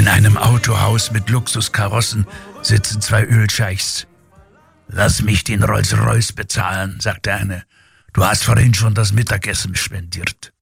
In einem Autohaus mit Luxuskarossen sitzen zwei Ölscheichs. »Lass mich den Rolls-Royce bezahlen«, sagt der eine. »Du hast vorhin schon das Mittagessen spendiert.«